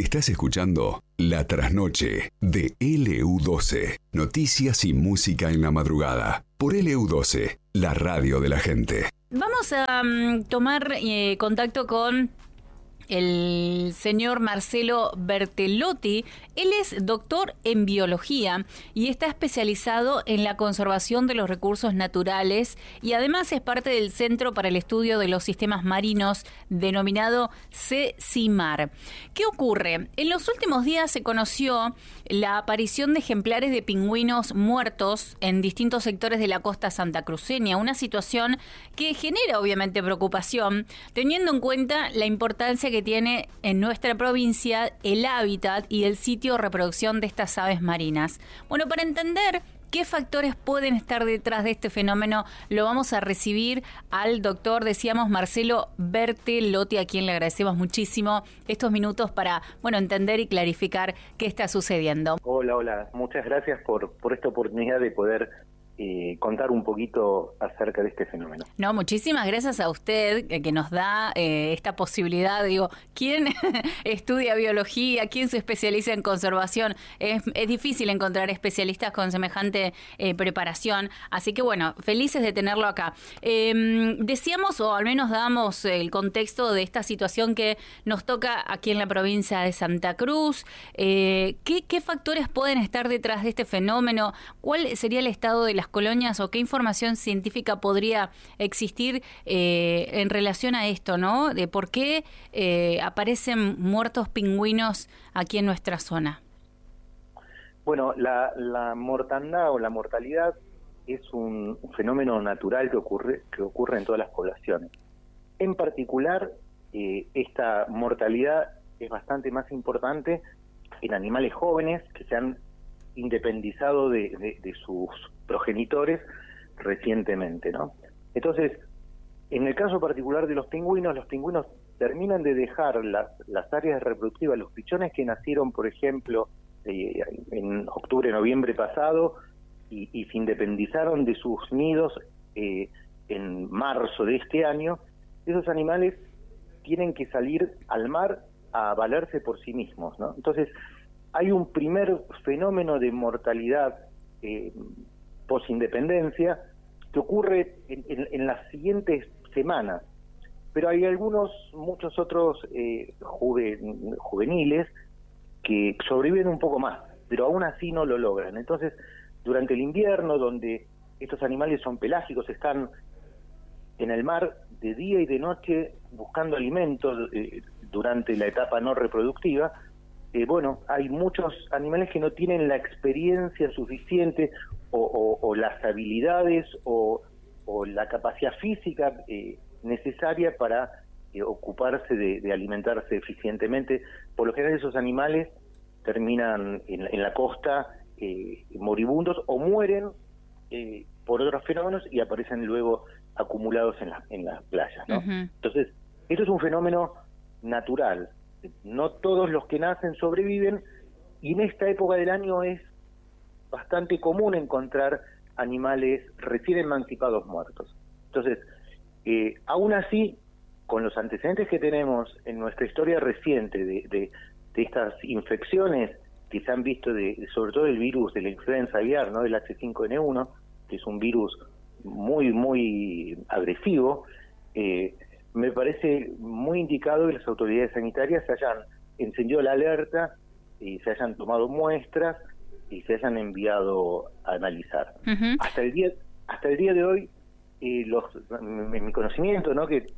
Estás escuchando La Trasnoche de LU12. Noticias y música en la madrugada. Por LU12, la radio de la gente. Vamos a tomar contacto con el señor Marcelo Bertellotti. Él es doctor en biología y está especializado en la conservación de los recursos naturales y además es parte del Centro para el Estudio de los Sistemas Marinos denominado CECIMAR. ¿Qué ocurre? En los últimos días se conoció la aparición de ejemplares de pingüinos muertos en distintos sectores de la costa santacruceña, una situación que genera obviamente preocupación, teniendo en cuenta la importancia que tiene en nuestra provincia el hábitat y el sitio de reproducción de estas aves marinas. Bueno, para entender qué factores pueden estar detrás de este fenómeno, lo vamos a recibir al doctor, decíamos, Marcelo Bertellotti, a quien le agradecemos muchísimo estos minutos para, entender y clarificar qué está sucediendo. Hola, muchas gracias por esta oportunidad de poder contar un poquito acerca de este fenómeno. No, muchísimas gracias a usted que nos da esta posibilidad. Digo, ¿quién estudia biología? ¿Quién se especializa en conservación? Es difícil encontrar especialistas con semejante preparación, así que felices de tenerlo acá. Decíamos, o al menos damos el contexto de esta situación que nos toca aquí en la provincia de Santa Cruz. ¿Qué factores pueden estar detrás de este fenómeno? ¿Cuál sería el estado de las colonias o qué información científica podría existir en relación a esto, ¿no? De por qué aparecen muertos pingüinos aquí en nuestra zona. Bueno, la mortandad o la mortalidad es un fenómeno natural que ocurre en todas las poblaciones. En particular, esta mortalidad es bastante más importante en animales jóvenes que se han independizado de sus progenitores recientemente, ¿no? Entonces, en el caso particular de los pingüinos terminan de dejar las áreas reproductivas, los pichones que nacieron, por ejemplo, en octubre, noviembre pasado, y se independizaron de sus nidos en marzo de este año. Esos animales tienen que salir al mar a valerse por sí mismos, ¿no? Entonces, hay un primer fenómeno de mortalidad posindependencia que ocurre en las siguientes semanas, pero hay muchos otros juveniles que sobreviven un poco más, pero aún así no lo logran. Entonces, durante el invierno, donde estos animales son pelágicos, están en el mar de día y de noche buscando alimentos durante la etapa no reproductiva, hay muchos animales que no tienen la experiencia suficiente o las habilidades o la capacidad física necesaria para ocuparse de alimentarse eficientemente. Por lo general esos animales terminan en la costa moribundos o mueren por otros fenómenos y aparecen luego acumulados en las playas, ¿no? Uh-huh. Entonces, esto es un fenómeno natural. No todos los que nacen sobreviven, y en esta época del año es bastante común encontrar animales recién emancipados muertos. Entonces, aún así, con los antecedentes que tenemos en nuestra historia reciente de estas infecciones que se han visto, sobre todo el virus de la influenza aviar, ¿no? Del H5N1, que es un virus muy, muy agresivo, me parece muy indicado que las autoridades sanitarias se hayan encendido la alerta y se hayan tomado muestras y se hayan enviado a analizar. Uh-huh. Hasta el día de hoy, en mi conocimiento, ¿no? Que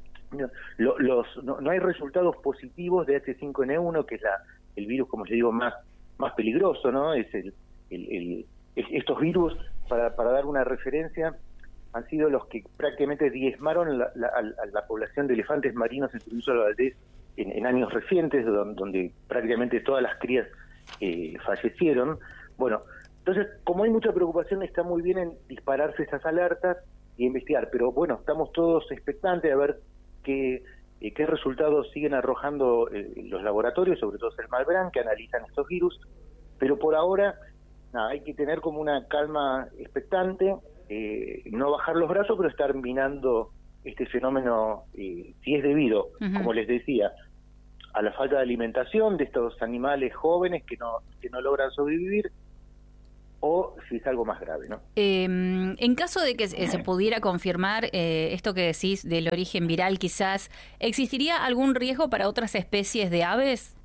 no hay resultados positivos de H5N1, que es el virus, como les digo, más peligroso, ¿no? Es estos virus, para dar una referencia, han sido los que prácticamente diezmaron a la población de elefantes marinos en Suruso Valdés en años recientes, donde prácticamente todas las crías fallecieron. Bueno, entonces, como hay mucha preocupación, está muy bien en dispararse estas alertas y investigar, pero estamos todos expectantes a ver qué resultados siguen arrojando los laboratorios, sobre todo el Malbrán, que analizan estos virus, pero por ahora hay que tener como una calma expectante, no bajar los brazos, pero estar mirando este fenómeno, si es debido, uh-huh, como les decía, a la falta de alimentación de estos animales jóvenes que no logran sobrevivir, o si es algo más grave, ¿no? En caso de que se pudiera confirmar esto que decís del origen viral, quizás, ¿existiría algún riesgo para otras especies de aves?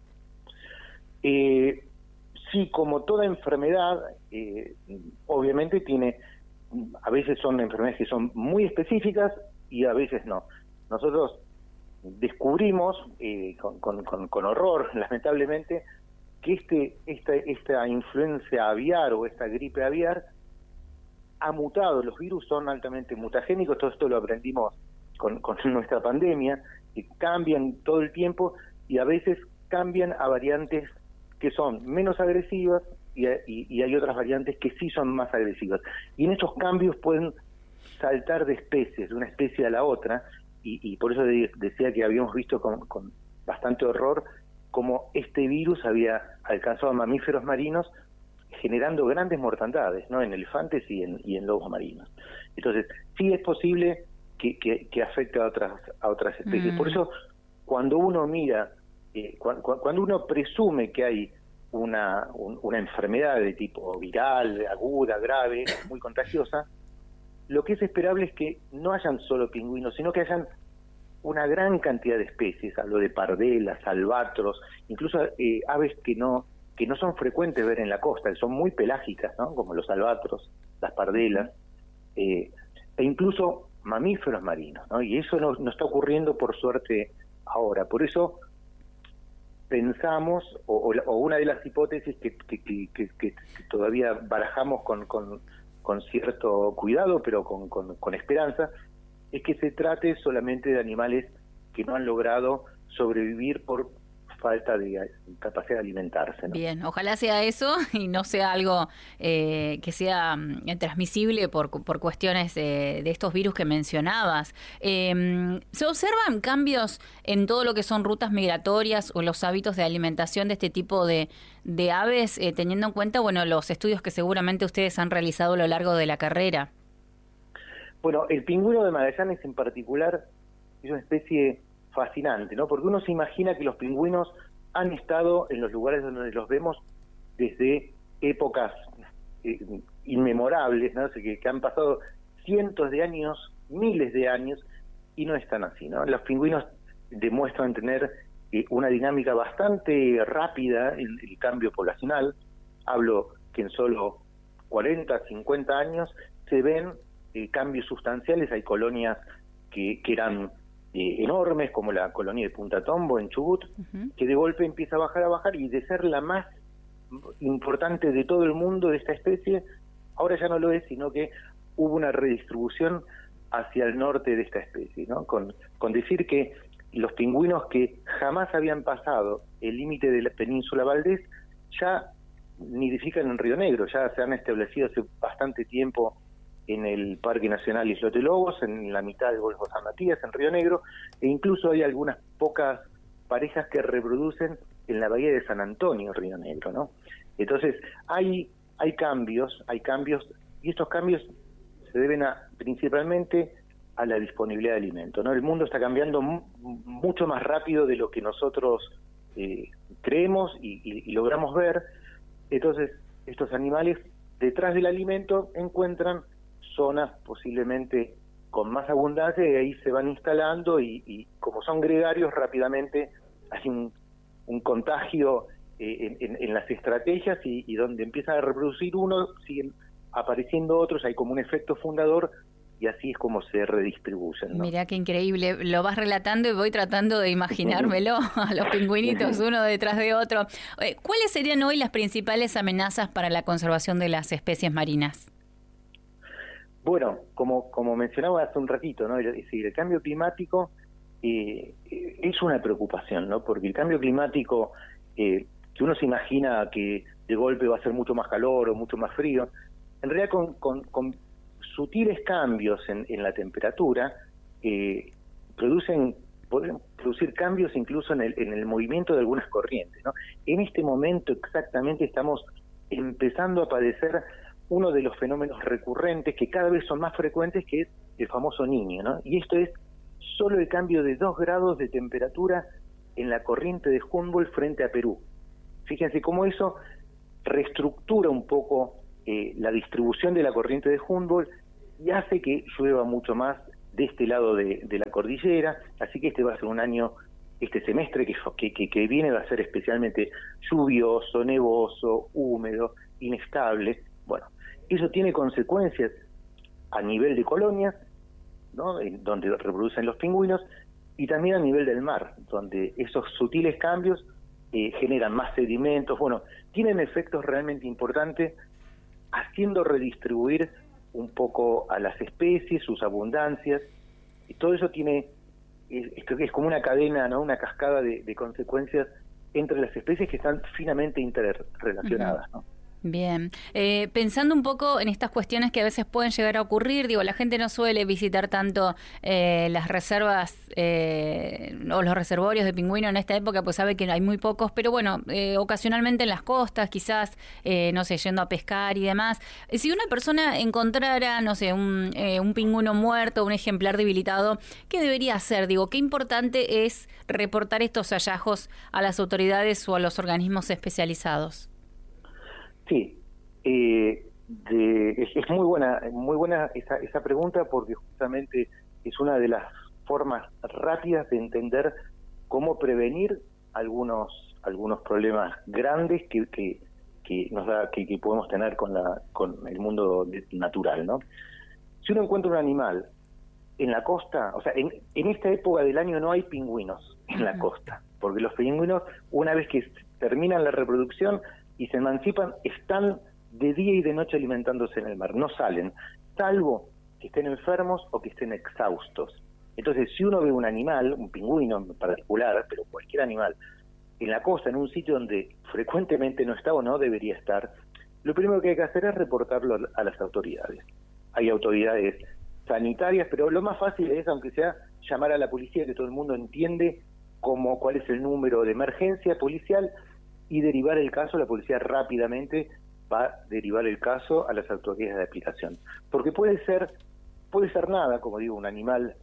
Sí, como toda enfermedad, obviamente a veces son enfermedades que son muy específicas y a veces no. Nosotros descubrimos con horror, lamentablemente, que esta influencia aviar o esta gripe aviar ha mutado. Los virus son altamente mutagénicos, todo esto lo aprendimos con nuestra pandemia, que cambian todo el tiempo y a veces cambian a variantes que son menos agresivas y hay otras variantes que sí son más agresivas. Y en estos cambios pueden saltar de especies, de una especie a la otra, y por eso decía que habíamos visto con bastante horror cómo este virus había alcanzado a mamíferos marinos, generando grandes mortandades, ¿no? En elefantes y en lobos marinos. Entonces, sí es posible que afecte a otras especies. Por eso, cuando uno mira, cuando uno presume que hay una enfermedad de tipo viral, aguda, grave, muy contagiosa, lo que es esperable es que no hayan solo pingüinos, sino que hayan una gran cantidad de especies. Hablo de pardelas, albatros, incluso aves que no son frecuentes ver en la costa, que son muy pelágicas, ¿no? Como los albatros, las pardelas, e incluso mamíferos marinos, ¿no? Y eso no está ocurriendo por suerte ahora. Por eso pensamos, o una de las hipótesis que todavía barajamos con cierto cuidado, pero con esperanza, es que se trate solamente de animales que no han logrado sobrevivir por falta de capacidad de alimentarse, ¿no? Bien, ojalá sea eso y no sea algo que sea transmisible por cuestiones de estos virus que mencionabas. ¿Se observan cambios en todo lo que son rutas migratorias o los hábitos de alimentación de este tipo de aves, teniendo en cuenta, bueno, los estudios que seguramente ustedes han realizado a lo largo de la carrera? Bueno, el pingüino de Magallanes en particular es una especie fascinante, ¿no? Porque uno se imagina que los pingüinos han estado en los lugares donde los vemos desde épocas inmemorables, ¿no? O sea, que han pasado cientos de años, miles de años, y no están así, ¿no? Los pingüinos demuestran tener una dinámica bastante rápida en el cambio poblacional. Hablo que en solo 40, 50 años se ven cambios sustanciales. Hay colonias que eran enormes, como la colonia de Punta Tombo en Chubut, que de golpe empieza a bajar, y de ser la más importante de todo el mundo de esta especie, ahora ya no lo es, sino que hubo una redistribución hacia el norte de esta especie, ¿no? Con decir que los pingüinos que jamás habían pasado el límite de la península Valdés ya nidifican en Río Negro, ya se han establecido hace bastante tiempo en el Parque Nacional Islote Lobos, en la mitad del Golfo San Matías, en Río Negro, e incluso hay algunas pocas parejas que reproducen en la bahía de San Antonio, Río Negro, ¿no? Entonces, hay cambios, y estos cambios se deben principalmente a la disponibilidad de alimento, ¿no? El mundo está cambiando mucho más rápido de lo que nosotros creemos y logramos ver. Entonces, estos animales, detrás del alimento, encuentran zonas posiblemente con más abundancia, y ahí se van instalando, y como son gregarios, rápidamente hay un contagio en las estrategias, y donde empiezan a reproducir uno, siguen apareciendo otros, hay como un efecto fundador, y así es como se redistribuyen, ¿no? Mirá qué increíble, lo vas relatando y voy tratando de imaginármelo a los pingüinitos uno detrás de otro. ¿Cuáles serían hoy las principales amenazas para la conservación de las especies marinas? Bueno, como mencionaba hace un ratito, ¿no? Es decir, el cambio climático es una preocupación, ¿no? Porque el cambio climático, que uno se imagina que de golpe va a ser mucho más calor o mucho más frío, en realidad con sutiles cambios en la temperatura pueden producir cambios incluso en el movimiento de algunas corrientes, ¿no? En este momento exactamente estamos empezando a padecer uno de los fenómenos recurrentes que cada vez son más frecuentes, que es el famoso Niño, ¿no? Y esto es solo el cambio de 2 grados de temperatura en la corriente de Humboldt frente a Perú. Fíjense cómo eso reestructura un poco la distribución de la corriente de Humboldt y hace que llueva mucho más de este lado de la cordillera, así que este va a ser un año, este semestre que viene va a ser especialmente lluvioso, nevoso, húmedo, inestable. Bueno, eso tiene consecuencias a nivel de colonias, ¿no?, donde reproducen los pingüinos, y también a nivel del mar, donde esos sutiles cambios generan más sedimentos. Bueno, tienen efectos realmente importantes, haciendo redistribuir un poco a las especies, sus abundancias, y todo eso tiene, esto es como una cadena, ¿no?, una cascada de consecuencias entre las especies que están finamente interrelacionadas, ¿no? Bien, pensando un poco en estas cuestiones que a veces pueden llegar a ocurrir, digo, la gente no suele visitar tanto las reservas o los reservorios de pingüino en esta época, pues sabe que hay muy pocos, pero bueno, ocasionalmente en las costas, quizás, no sé, yendo a pescar y demás. Si una persona encontrara, no sé, un pingüino muerto, un ejemplar debilitado, ¿qué debería hacer? Digo, ¿qué importante es reportar estos hallazgos a las autoridades o a los organismos especializados? Sí, es muy buena esa pregunta, porque justamente es una de las formas rápidas de entender cómo prevenir algunos problemas grandes que nos da que podemos tener con el mundo natural, ¿no? Si uno encuentra un animal en la costa, o sea, en esta época del año no hay pingüinos en la costa, porque los pingüinos, una vez que terminan la reproducción y se emancipan, están de día y de noche alimentándose en el mar, no salen, salvo que estén enfermos o que estén exhaustos. Entonces, si uno ve un animal, un pingüino en particular, pero cualquier animal, en la costa, en un sitio donde frecuentemente no está o no debería estar, lo primero que hay que hacer es reportarlo a las autoridades. Hay autoridades sanitarias, pero lo más fácil es, aunque sea, llamar a la policía, que todo el mundo entiende cuál es el número de emergencia policial, y derivar el caso. La policía rápidamente va a derivar el caso a las autoridades de aplicación. Porque puede ser nada, como digo, un animal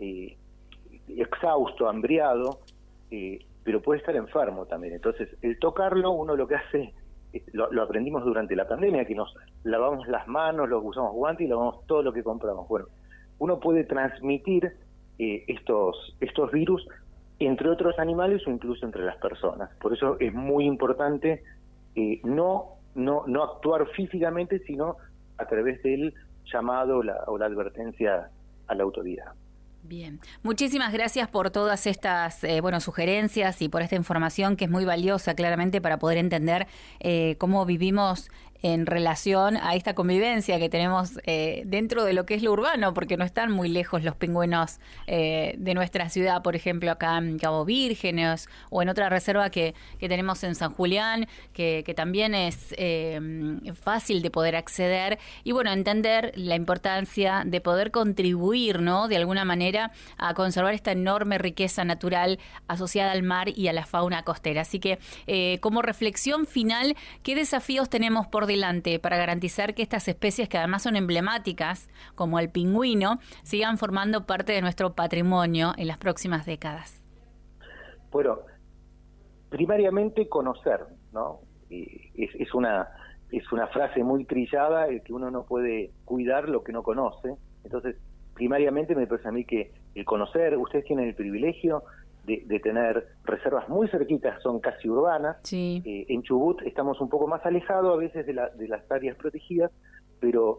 exhausto, hambriado, pero puede estar enfermo también. Entonces, el tocarlo, uno lo que hace, lo aprendimos durante la pandemia, que nos lavamos las manos, usamos guantes y lavamos todo lo que compramos. Bueno, uno puede transmitir estos virus entre otros animales o incluso entre las personas. Por eso es muy importante no actuar físicamente, sino a través del llamado o la advertencia a la autoridad. Bien, muchísimas gracias por todas estas sugerencias y por esta información que es muy valiosa claramente para poder entender cómo vivimos en relación a esta convivencia que tenemos dentro de lo que es lo urbano, porque no están muy lejos los pingüinos de nuestra ciudad, por ejemplo, acá en Cabo Vírgenes o en otra reserva que tenemos en San Julián, que también es fácil de poder acceder y bueno, entender la importancia de poder contribuir, ¿no?, de alguna manera a conservar esta enorme riqueza natural asociada al mar y a la fauna costera. Así que como reflexión final, ¿qué desafíos tenemos por delante para garantizar que estas especies, que además son emblemáticas, como el pingüino, sigan formando parte de nuestro patrimonio en las próximas décadas? Bueno, primariamente conocer, ¿no? Es una frase muy trillada, que uno no puede cuidar lo que no conoce. Entonces, primariamente me parece a mí que el conocer, ustedes tienen el privilegio de tener reservas muy cerquitas, son casi urbanas. Sí. En Chubut estamos un poco más alejados a veces de las áreas protegidas, pero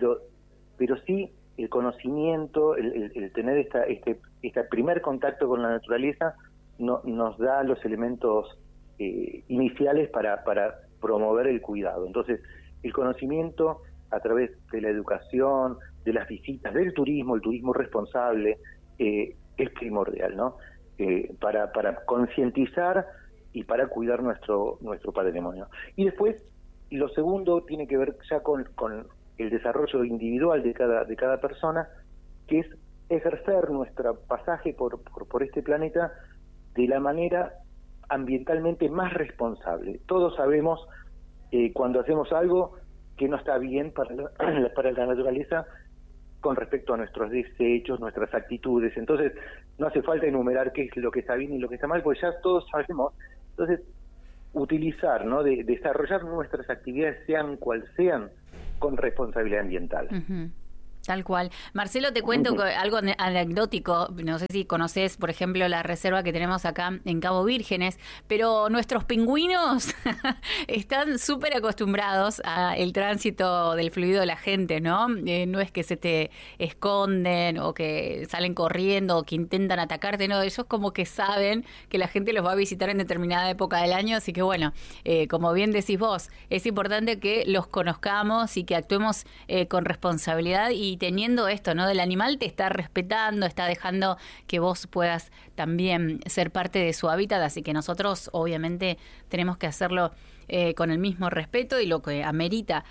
sí el conocimiento, el tener este primer contacto con la naturaleza nos da los elementos iniciales para promover el cuidado. Entonces, el conocimiento a través de la educación, de las visitas, del turismo, el turismo responsable, es primordial, ¿no? Para concientizar y para cuidar nuestro patrimonio. Y después, lo segundo tiene que ver ya con el desarrollo individual de cada persona, que es ejercer nuestro pasaje por este planeta de la manera ambientalmente más responsable. Todos sabemos cuando hacemos algo que no está bien para la naturaleza, con respecto a nuestros desechos, nuestras actitudes. Entonces, no hace falta enumerar qué es lo que está bien y lo que está mal, porque ya todos sabemos. Entonces, utilizar, ¿no? De desarrollar nuestras actividades, sean cual sean, con responsabilidad ambiental. Uh-huh. Tal cual. Marcelo, te cuento algo anecdótico. No sé si conoces, por ejemplo, la reserva que tenemos acá en Cabo Vírgenes, pero nuestros pingüinos están súper acostumbrados al tránsito del fluido de la gente, ¿no? No es que se te esconden o que salen corriendo o que intentan atacarte, no. Ellos como que saben que la gente los va a visitar en determinada época del año, así que bueno, como bien decís vos, es importante que los conozcamos y que actuemos con responsabilidad y teniendo esto, ¿no? Del animal te está respetando, está dejando que vos puedas también ser parte de su hábitat, así que nosotros obviamente tenemos que hacerlo con el mismo respeto y lo que amerita,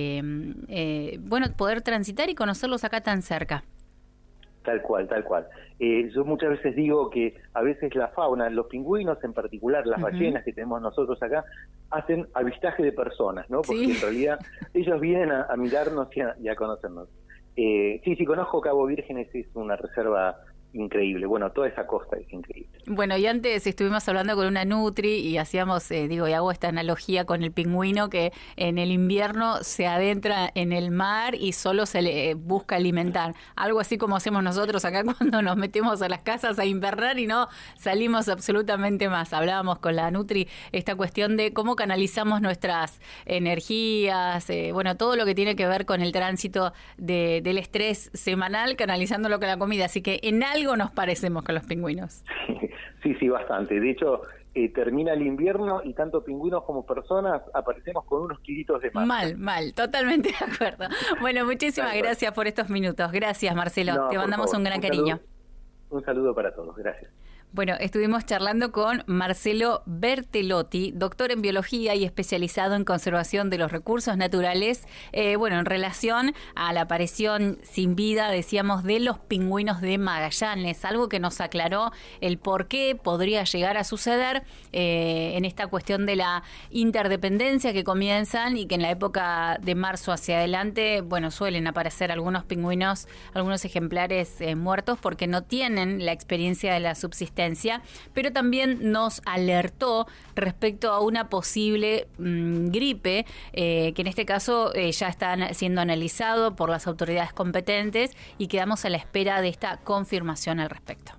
poder transitar y conocerlos acá tan cerca. Tal cual, tal cual. Yo muchas veces digo que a veces la fauna, los pingüinos en particular, las ballenas que tenemos nosotros acá, hacen avistaje de personas, ¿no? Porque en realidad ellos vienen a mirarnos y a conocernos. Sí, conozco Cabo Vírgenes, es una reserva increíble. Bueno, toda esa costa es increíble. Bueno, y antes estuvimos hablando con una nutri y hacíamos, y hago esta analogía con el pingüino que en el invierno se adentra en el mar y solo se le busca alimentar. Algo así como hacemos nosotros acá cuando nos metemos a las casas a invernar y no salimos absolutamente más. Hablábamos con la nutri esta cuestión de cómo canalizamos nuestras energías, todo lo que tiene que ver con el tránsito del estrés semanal, canalizándolo con la comida. Así que en algo nos parecemos con los pingüinos. Sí, bastante. De hecho, termina el invierno y tanto pingüinos como personas aparecemos con unos kilitos de más. Mal, totalmente de acuerdo. Bueno, muchísimas gracias por estos minutos. Gracias, Marcelo. No, te mandamos un gran cariño. Un saludo para todos. Gracias. Bueno, estuvimos charlando con Marcelo Bertelotti, doctor en biología y especializado en conservación de los recursos naturales, en relación a la aparición sin vida, decíamos, de los pingüinos de Magallanes, algo que nos aclaró el por qué podría llegar a suceder en esta cuestión de la interdependencia que comienzan y que en la época de marzo hacia adelante, suelen aparecer algunos pingüinos, algunos ejemplares muertos porque no tienen la experiencia de la subsistencia. Pero también nos alertó respecto a una posible gripe, que en este caso ya están siendo analizado por las autoridades competentes y quedamos a la espera de esta confirmación al respecto.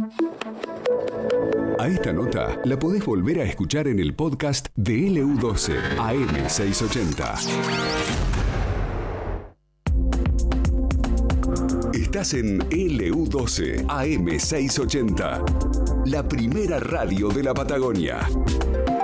A esta nota la podés volver a escuchar en el podcast de LU12 AM680. Estás en LU12 AM680, la primera radio de la Patagonia.